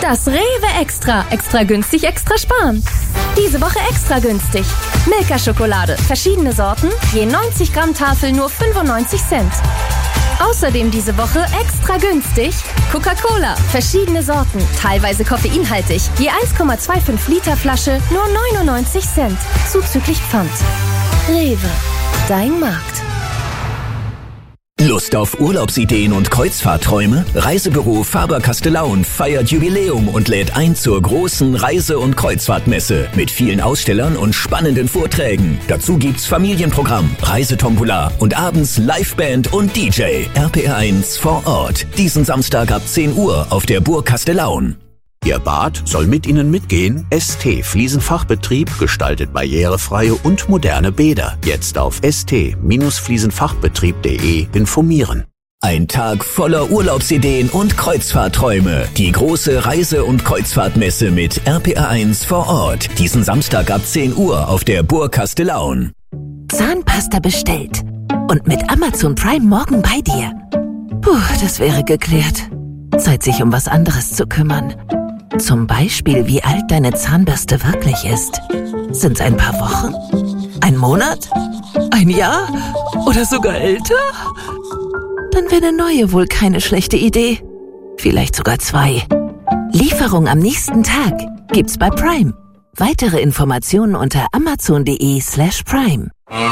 Das Rewe Extra. Extra günstig, extra sparen. Diese Woche extra günstig. Milka-Schokolade. Verschiedene Sorten. Je 90 Gramm Tafel nur 95 Cent. Außerdem diese Woche extra günstig. Coca-Cola. Verschiedene Sorten. Teilweise koffeinhaltig. Je 1,25 Liter Flasche nur 99 Cent. Zuzüglich Pfand. Rewe. Dein Markt. Lust auf Urlaubsideen und Kreuzfahrtträume? Reisebüro Faber-Castellaun feiert Jubiläum und lädt ein zur großen Reise- und Kreuzfahrtmesse mit vielen Ausstellern und spannenden Vorträgen. Dazu gibt's Familienprogramm, Reisetombola und abends Liveband und DJ. RPR1 vor Ort. Diesen Samstag ab 10 Uhr auf der Burg Castellaun. Ihr Bad soll mit Ihnen mitgehen? ST Fliesenfachbetrieb gestaltet barrierefreie und moderne Bäder. Jetzt auf st-fliesenfachbetrieb.de informieren. Ein Tag voller Urlaubsideen und Kreuzfahrtträume. Die große Reise- und Kreuzfahrtmesse mit RPR1 vor Ort. Diesen Samstag ab 10 Uhr auf der Burg Castellaun. Zahnpasta bestellt. Und mit Amazon Prime morgen bei dir. Puh, das wäre geklärt. Zeit, sich um was anderes zu kümmern. Zum Beispiel, wie alt deine Zahnbürste wirklich ist. Sind's ein paar Wochen? Ein Monat? Ein Jahr? Oder sogar älter? Dann wäre eine neue wohl keine schlechte Idee. Vielleicht sogar 2. Lieferung am nächsten Tag gibt's bei Prime. Weitere Informationen unter amazon.de/prime.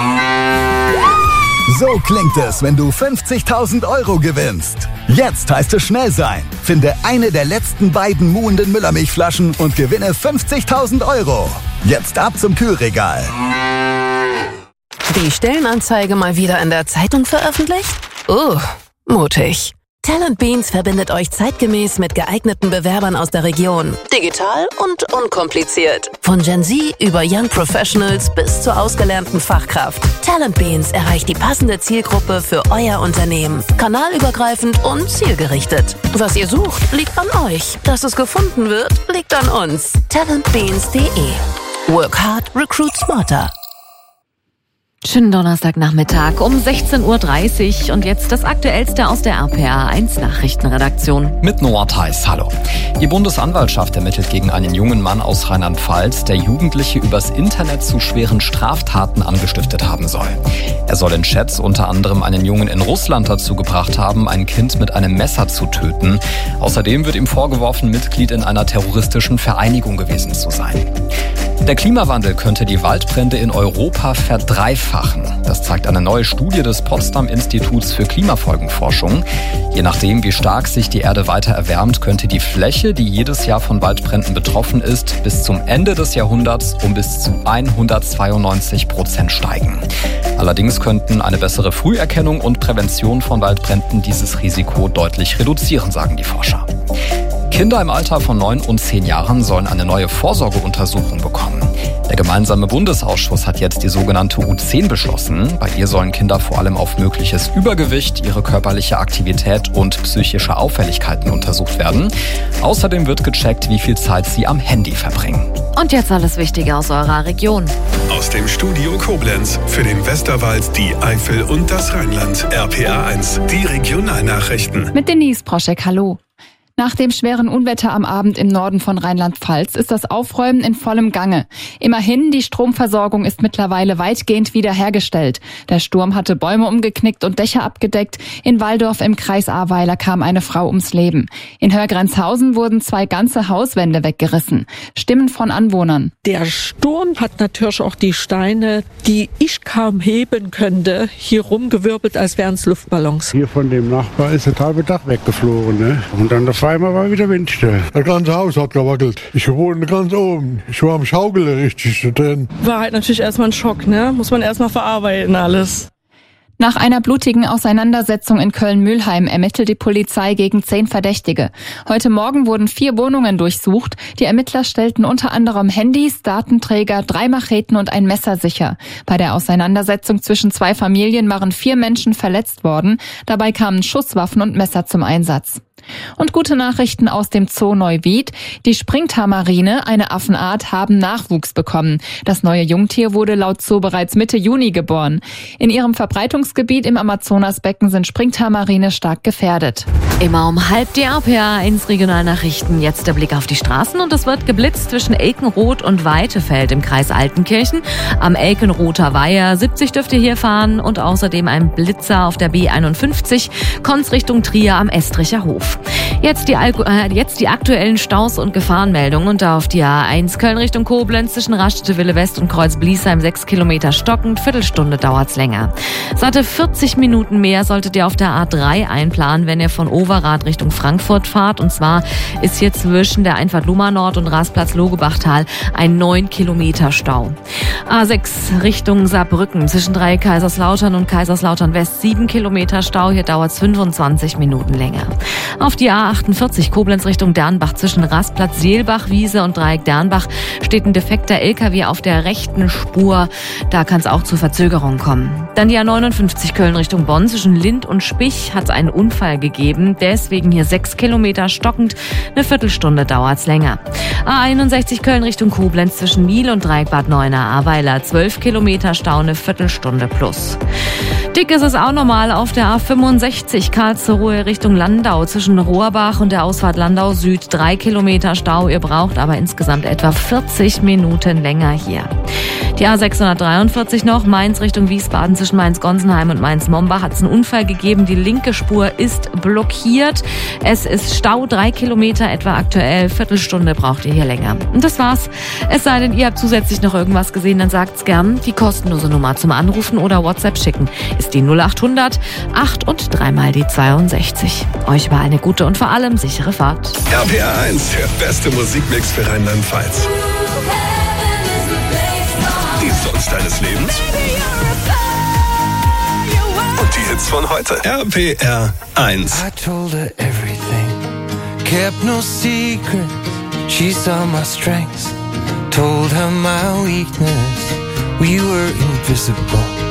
So klingt es, wenn du 50.000 € gewinnst. Jetzt heißt es schnell sein. Finde eine der letzten beiden muhenden Müllermilchflaschen und gewinne 50.000 €. Jetzt ab zum Kühlregal. Die Stellenanzeige mal wieder in der Zeitung veröffentlicht? Mutig. Talent Beans verbindet euch zeitgemäß mit geeigneten Bewerbern aus der Region. Digital und unkompliziert. Von Gen Z über Young Professionals bis zur ausgelernten Fachkraft. Talent Beans erreicht die passende Zielgruppe für euer Unternehmen. Kanalübergreifend und zielgerichtet. Was ihr sucht, liegt an euch. Dass es gefunden wird, liegt an uns. talentbeans.de. Work hard, recruit smarter. Schönen Donnerstagnachmittag um 16:30 Uhr und jetzt das Aktuellste aus der RPR1 Nachrichtenredaktion. Mit Noah Theis, hallo. Die Bundesanwaltschaft ermittelt gegen einen jungen Mann aus Rheinland-Pfalz, der Jugendliche übers Internet zu schweren Straftaten angestiftet haben soll. Er soll in Chats unter anderem einen Jungen in Russland dazu gebracht haben, ein Kind mit einem Messer zu töten. Außerdem wird ihm vorgeworfen, Mitglied in einer terroristischen Vereinigung gewesen zu sein. Der Klimawandel könnte die Waldbrände in Europa verdreifachen. Das zeigt eine neue Studie des Potsdam-Instituts für Klimafolgenforschung. Je nachdem, wie stark sich die Erde weiter erwärmt, könnte die Fläche, die jedes Jahr von Waldbränden betroffen ist, bis zum Ende des Jahrhunderts um bis zu 192% steigen. Allerdings könnten eine bessere Früherkennung und Prävention von Waldbränden dieses Risiko deutlich reduzieren, sagen die Forscher. Kinder im Alter von 9 und 10 Jahren sollen eine neue Vorsorgeuntersuchung bekommen. Der gemeinsame Bundesausschuss hat jetzt die sogenannte U10 beschlossen. Bei ihr sollen Kinder vor allem auf mögliches Übergewicht, ihre körperliche Aktivität und psychische Auffälligkeiten untersucht werden. Außerdem wird gecheckt, wie viel Zeit sie am Handy verbringen. Und jetzt alles Wichtige aus eurer Region. Aus dem Studio Koblenz für den Westerwald, die Eifel und das Rheinland. RPR1, die Regionalnachrichten. Mit Denise Proschek, hallo. Nach dem schweren Unwetter am Abend im Norden von Rheinland-Pfalz ist das Aufräumen in vollem Gange. Immerhin, die Stromversorgung ist mittlerweile weitgehend wiederhergestellt. Der Sturm hatte Bäume umgeknickt und Dächer abgedeckt. In Walldorf im Kreis Ahrweiler kam eine Frau ums Leben. In Hörgrenzhausen wurden 2 ganze Hauswände weggerissen. Stimmen von Anwohnern. Der Sturm hat natürlich auch die Steine, die ich kaum heben könnte, hier rumgewirbelt, als wären es Luftballons. Hier von dem Nachbar ist das halbe Dach weggeflogen, ne? Und dann auf einmal war wieder windstill. Das ganze Haus hat gewackelt. Ich wohne ganz oben. Ich war am Schaukeln richtig drin. War halt natürlich erstmal ein Schock, ne? Muss man erstmal verarbeiten alles. Nach einer blutigen Auseinandersetzung in Köln-Mülheim ermittelt die Polizei gegen 10 Verdächtige. Heute Morgen wurden 4 Wohnungen durchsucht. Die Ermittler stellten unter anderem Handys, Datenträger, 3 Macheten und ein Messer sicher. Bei der Auseinandersetzung zwischen 2 Familien waren 4 Menschen verletzt worden. Dabei kamen Schusswaffen und Messer zum Einsatz. Und gute Nachrichten aus dem Zoo Neuwied. Die Springtamarine, eine Affenart, haben Nachwuchs bekommen. Das neue Jungtier wurde laut Zoo bereits Mitte Juni geboren. In ihrem Verbreitungsgebiet im Amazonasbecken sind Springtamarine stark gefährdet. Immer um 12:30 die RPA1 Regionalnachrichten. Jetzt der Blick auf die Straßen und es wird geblitzt zwischen Elkenroth und Weitefeld im Kreis Altenkirchen. Am Elkenrother Weiher 70 dürft ihr hier fahren und außerdem ein Blitzer auf der B51, Konz Richtung Trier am Estricher Hof. Jetzt die aktuellen Staus und Gefahrenmeldungen und da auf die A1 Köln Richtung Koblenz zwischen Raststätte West und Kreuz Bliesheim 6 Kilometer stockend, Viertelstunde dauert's länger. Satte 40 Minuten mehr solltet ihr auf der A3 einplanen, wenn ihr von Overath Richtung Frankfurt fahrt. Und zwar ist hier zwischen der Einfahrt Luma Nord und Rastplatz Logebachtal ein 9 Kilometer Stau. A6 Richtung Saarbrücken zwischen Kaiserslautern und Kaiserslautern West 7 Kilometer Stau. Hier dauert's 25 Minuten länger. Auf die A48 Koblenz Richtung Dernbach zwischen Rastplatz Seelbach-Wiese und Dreieck Dernbach steht ein defekter LKW auf der rechten Spur. Da kann es auch zu Verzögerungen kommen. Dann die A59 Köln Richtung Bonn zwischen Lind und Spich hat es einen Unfall gegeben. Deswegen hier 6 Kilometer stockend. Eine Viertelstunde dauert's länger. A61 Köln Richtung Koblenz zwischen Miel und Dreieck Bad Neuenahr-Ahrweiler 12 Kilometer Stau, eine Viertelstunde plus. Dick ist es auch nochmal auf der A65 Karlsruhe Richtung Landau zwischen Rohrbach und der Ausfahrt Landau Süd 3 Kilometer Stau. Ihr braucht aber insgesamt etwa 40 Minuten länger hier. Die A643 noch, Mainz Richtung Wiesbaden zwischen Mainz-Gonsenheim und Mainz-Mombach hat es einen Unfall gegeben. Die linke Spur ist blockiert. Es ist Stau 3 Kilometer etwa aktuell. Viertelstunde braucht ihr hier länger. Und das war's. Es sei denn, ihr habt zusätzlich noch irgendwas gesehen, dann sagt's gern. Die kostenlose Nummer zum Anrufen oder WhatsApp schicken ist die 0800 8 und 3 mal die 62. Euch über eine gute und vor allem sichere Fahrt. RPA1, der beste Musikmix für Rheinland-Pfalz. Die Songs deines Lebens und die Hits von heute. RPR1. I told her everything, kept no secret. She saw my strengths, told her my weakness. We were invisible.